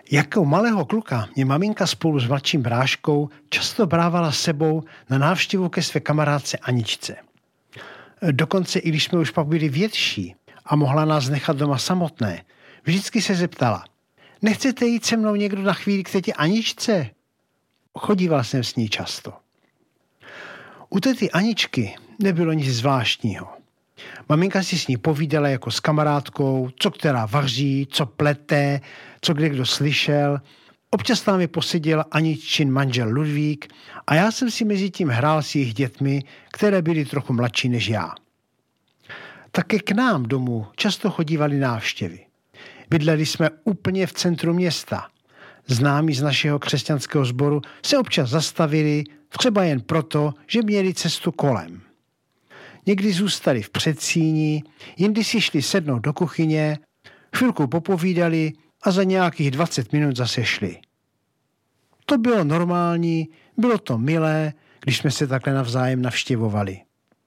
Jako malého kluka mě maminka spolu s mladším bráškou často brávala sebou na návštěvu ke své kamarádce Aničce. Dokonce i když jsme už pak byli větší a mohla nás nechat doma samotné, vždycky se zeptala: nechcete jít se mnou někdo na chvíli k tetě Aničce? Chodíval jsem s ní často. U tety Aničky nebylo nic zvláštního. Maminka si s ní povídala jako s kamarádkou, co která vaří, co plete, co kde kdo slyšel. Občas tam poseděl Aniččin manžel Ludvík a já jsem si mezi tím hrál s jejich dětmi, které byly trochu mladší než já. Také k nám domů často chodívaly návštěvy. Bydleli jsme úplně v centru města. Známí z našeho křesťanského sboru se občas zastavili, třeba jen proto, že měli cestu kolem. Někdy zůstali v předsíni, jindy si šli sednout do kuchyně, chvilku popovídali a za nějakých 20 minut zase šli. To bylo normální, bylo to milé, když jsme se takhle navzájem navštěvovali.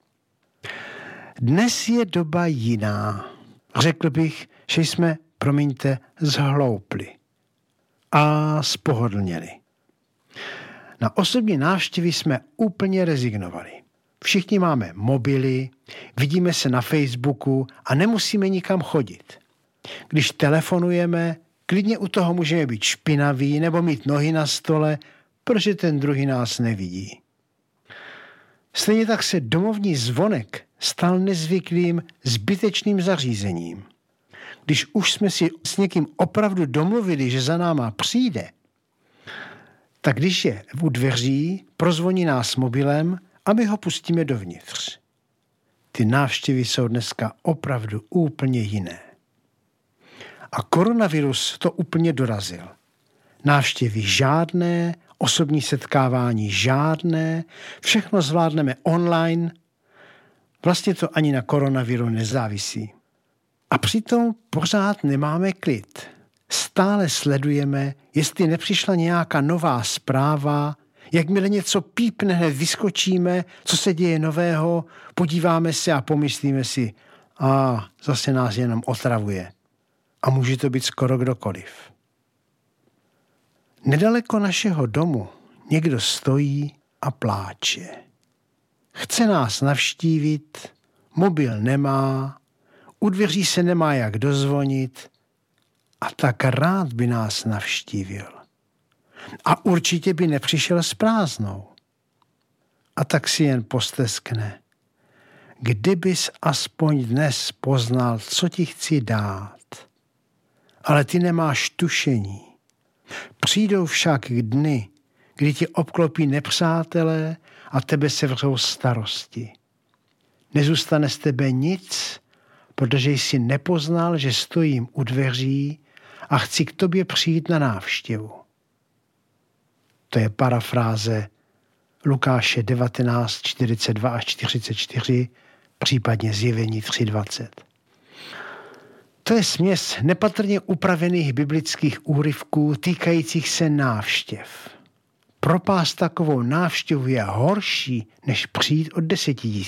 Dnes je doba jiná. Řekl bych, že jsme, promiňte, zhloupli a spohodlněli. Na osobní návštěvy jsme úplně rezignovali. Všichni máme mobily, vidíme se na Facebooku a nemusíme nikam chodit. Když telefonujeme, klidně u toho můžeme být špinaví nebo mít nohy na stole, protože ten druhý nás nevidí. Stejně tak se domovní zvonek stal nezvyklým, zbytečným zařízením. Když už jsme si s někým opravdu domluvili, že za náma přijde, tak když je u dveří, prozvoní nás mobilem a my ho pustíme dovnitř. Ty návštěvy jsou dneska opravdu úplně jiné. A koronavirus to úplně dorazil. Návštěvy žádné, osobní setkávání žádné, všechno zvládneme online. Vlastně to ani na koronaviru nezávisí. A přitom pořád nemáme klid. Stále sledujeme, jestli nepřišla nějaká nová zpráva, jakmile něco pípne, hned vyskočíme, co se děje nového, podíváme se a pomyslíme si, zase nás jenom otravuje. A může to být skoro kdokoliv. Nedaleko našeho domu někdo stojí a pláče. Chce nás navštívit, mobil nemá, u dveří se nemá jak dozvonit a tak rád by nás navštívil. A určitě by nepřišel s prázdnou. A tak si jen posteskne. Kdybys aspoň dnes poznal, co ti chci dát. Ale ty nemáš tušení. Přijdou však dny, kdy ti obklopí nepřátelé a tebe sevřou starosti. Nezůstane z tebe nic, protože jsi nepoznal, že stojím u dveří a chci k tobě přijít na návštěvu. To je parafráze Lukáše 19, 42 až 44, případně Zjevení 3:20. To je směs nepatrně upravených biblických úryvků týkajících se návštěv. Propást takovou návštěvu je horší, než přijít od 10 000.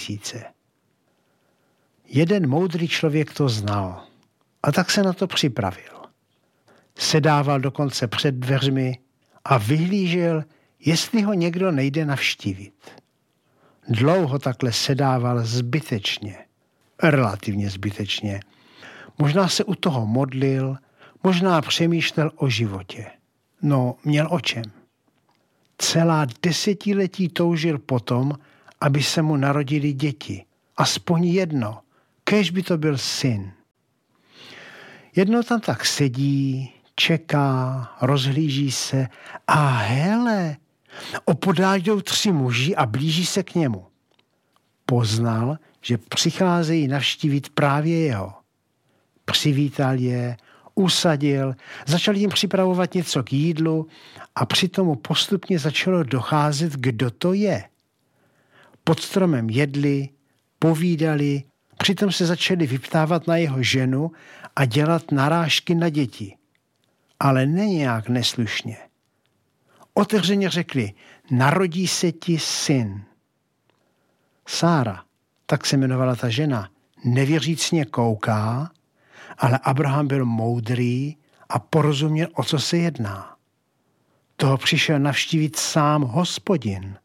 Jeden moudrý člověk to znal a tak se na to připravil. Sedával dokonce před dveřmi a vyhlížel, jestli ho někdo nejde navštívit. Dlouho takhle sedával zbytečně, relativně zbytečně. Možná se u toho modlil, možná přemýšlel o životě. No, měl o čem. Celá desetiletí toužil potom, aby se mu narodili děti. Aspoň jedno, kéž by to byl syn. Jednou tam tak sedí, čeká, rozhlíží se a hele, opodál jdou 3 muži a blíží se k němu. Poznal, že přicházejí navštívit právě jeho. Přivítal je, usadil, začal jim připravovat něco k jídlu a přitom mu postupně začalo docházet, kdo to je. Pod stromem jedli, povídali, přitom se začali vyptávat na jeho ženu a dělat narážky na děti. Ale ne nějak neslušně. Otevřeně řekli, narodí se ti syn. Sára, tak se jmenovala ta žena, nevěřícně kouká, ale Abraham byl moudrý a porozuměl, o co se jedná. Toho přišel navštívit sám Hospodin.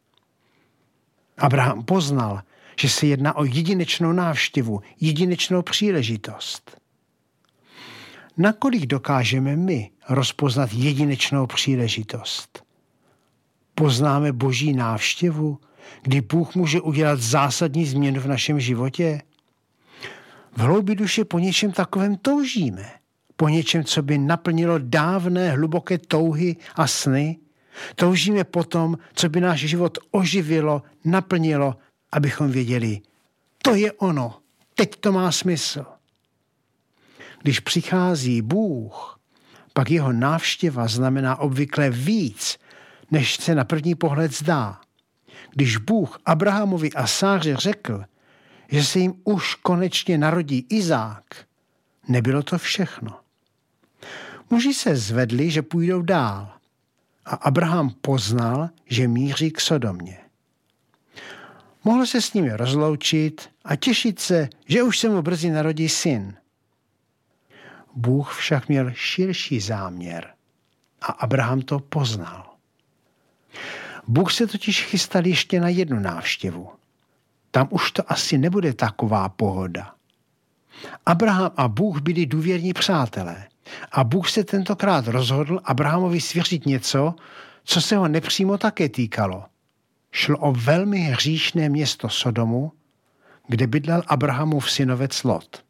Abraham poznal, že se jedná o jedinečnou návštěvu, jedinečnou příležitost. Nakolik dokážeme my rozpoznat jedinečnou příležitost? Poznáme Boží návštěvu, kdy Bůh může udělat zásadní změnu v našem životě? V hloubi duše po něčem takovém toužíme. Po něčem, co by naplnilo dávné hluboké touhy a sny. Toužíme po tom, co by náš život oživilo, naplnilo, abychom věděli, to je ono, teď to má smysl. Když přichází Bůh, pak jeho návštěva znamená obvykle víc, než se na první pohled zdá. Když Bůh Abrahamovi a Sáře řekl, že se jim už konečně narodí Izák, nebylo to všechno. Muži se zvedli, že půjdou dál a Abraham poznal, že míří k Sodomě. Mohl se s nimi rozloučit a těšit se, že už se mu brzy narodí syn. Bůh však měl širší záměr a Abraham to poznal. Bůh se totiž chystal ještě na jednu návštěvu. Tam už to asi nebude taková pohoda. Abraham a Bůh byli důvěrní přátelé a Bůh se tentokrát rozhodl Abrahamovi svěřit něco, co se ho nepřímo také týkalo. Šlo o velmi hříšné město Sodomu, kde bydlel Abrahamův synovec Lot.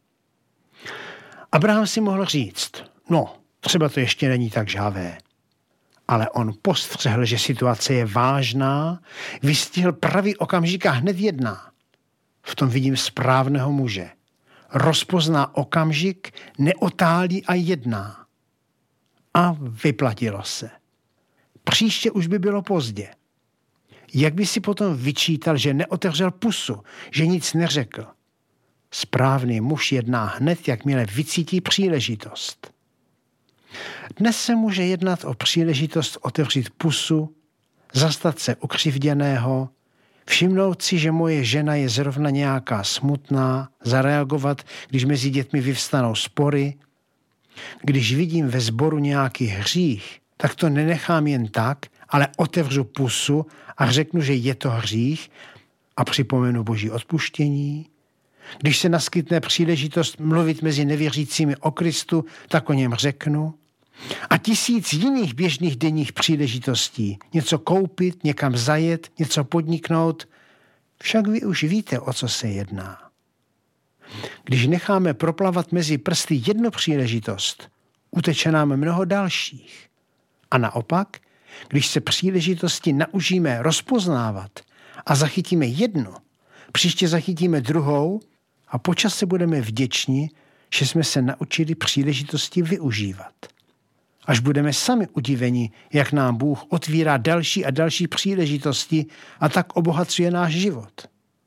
Abraham si mohl říct, no, třeba to ještě není tak žhavé. Ale on postřehl, že situace je vážná, vystihl pravý okamžik a hned jedná. V tom vidím správného muže. Rozpozná okamžik, neotálí a jedná. A vyplatilo se. Příště už by bylo pozdě. Jak by si potom vyčítal, že neotevřel pusu, že nic neřekl? Správný muž jedná hned, jakmile vycítí příležitost. Dnes se může jednat o příležitost otevřít pusu, zastat se ukřivděného, všimnout si, že moje žena je zrovna nějaká smutná, zareagovat, když mezi dětmi vyvstanou spory. Když vidím ve sboru nějaký hřích, tak to nenechám jen tak, ale otevřu pusu a řeknu, že je to hřích a připomenu Boží odpuštění. Když se naskytne příležitost mluvit mezi nevěřícími o Kristu, tak o něm řeknu. A 1000 jiných běžných denních příležitostí. Něco koupit, někam zajet, něco podniknout. Však vy už víte, o co se jedná. Když necháme proplavat mezi prsty jednu příležitost, uteče nám mnoho dalších. A naopak, když se příležitosti naučíme rozpoznávat a zachytíme jednu, příště zachytíme druhou a po čase budeme vděční, že jsme se naučili příležitosti využívat. Až budeme sami udiveni, jak nám Bůh otvírá další a další příležitosti a tak obohacuje náš život.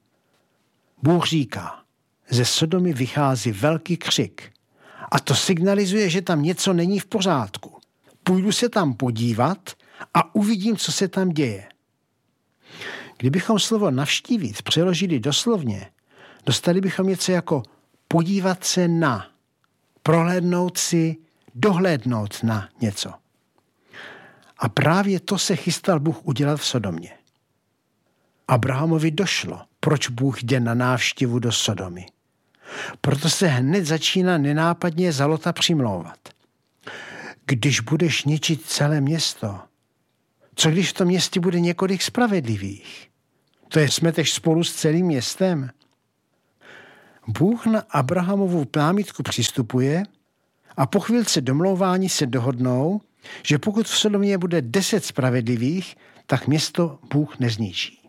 Bůh říká, ze Sodomy vychází velký křik a to signalizuje, že tam něco není v pořádku. Půjdu se tam podívat a uvidím, co se tam děje. Kdybychom slovo navštívit přeložili doslovně, dostali bychom něco jako podívat se na, prohlédnout si, dohlédnout na něco. A právě to se chystal Bůh udělat v Sodomě. Abrahamovi došlo, proč Bůh jde na návštěvu do Sodomy. Proto se hned začíná nenápadně za Lota přimlouvat. Když budeš ničit celé město, co když v tom městě bude několik spravedlivých? To je smeteš spolu s celým městem. Bůh na Abrahamovu námitku přistupuje a po chvilce domlouvání se dohodnou, že pokud v Sodomě bude 10 spravedlivých, tak město Bůh nezničí.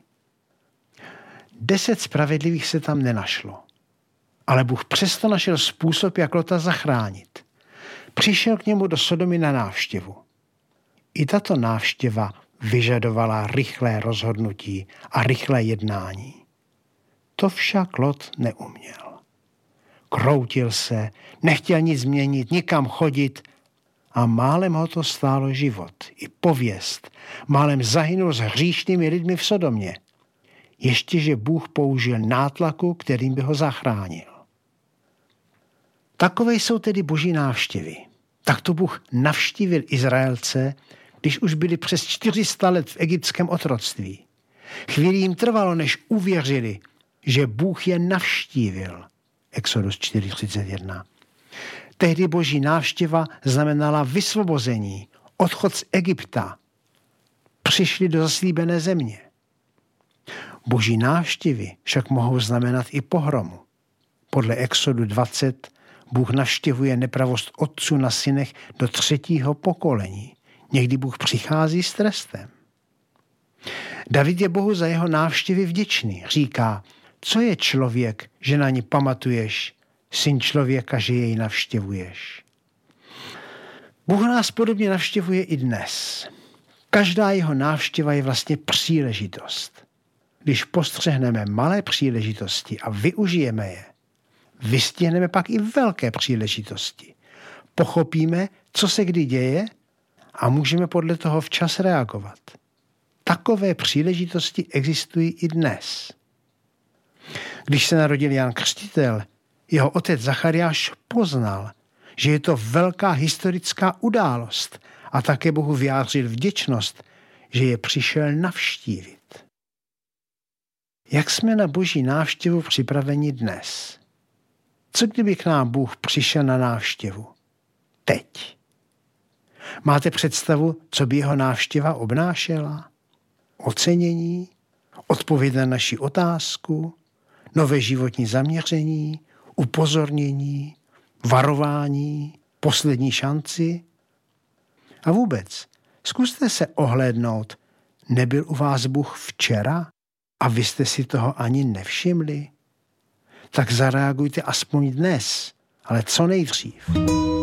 10 spravedlivých se tam nenašlo. Ale Bůh přesto našel způsob, jak Lota zachránit. Přišel k němu do Sodomy na návštěvu. I tato návštěva vyžadovala rychlé rozhodnutí a rychlé jednání. To však Lot neuměl. Kroutil se, nechtěl nic změnit, nikam chodit a málem ho to stálo život i pověst. Málem zahynul s hříšnými lidmi v Sodomě. Ještě, že Bůh použil nátlaku, kterým by ho zachránil. Takové jsou tedy Boží návštěvy. Tak to Bůh navštívil Izraelce, když už byli přes 400 let v egyptském otroctví. Chvíli jim trvalo, než uvěřili, že Bůh je navštívil. Exodus 4:31. Tehdy boží návštěva znamenala vysvobození, odchod z Egypta. Přišli do zaslíbené země. Boží návštěvy však mohou znamenat i pohromu. Podle Exodu 20 Bůh navštěvuje nepravost otců na synech do 3. pokolení. Někdy Bůh přichází s trestem. David je Bohu za jeho návštěvy vděčný. Říká, co je člověk, že na ní pamatuješ, syn člověka, že jej navštěvuješ. Bůh nás podobně navštěvuje i dnes. Každá jeho návštěva je vlastně příležitost. Když postřehneme malé příležitosti a využijeme je, vystihneme pak i velké příležitosti. Pochopíme, co se kdy děje a můžeme podle toho včas reagovat. Takové příležitosti existují i dnes. Když se narodil Jan Křtitel, jeho otec Zachariáš poznal, že je to velká historická událost a také Bohu vyjádřil vděčnost, že je přišel navštívit. Jak jsme na boží návštěvu připraveni dnes? Co kdyby k nám Bůh přišel na návštěvu? Teď. Máte představu, co by jeho návštěva obnášela? Ocenění, odpověď na naši otázku, nové životní zaměření, upozornění, varování, poslední šanci? A vůbec, zkuste se ohlédnout, nebyl u vás Bůh včera a vy jste si toho ani nevšimli? Tak zareagujte aspoň dnes, ale co nejdřív.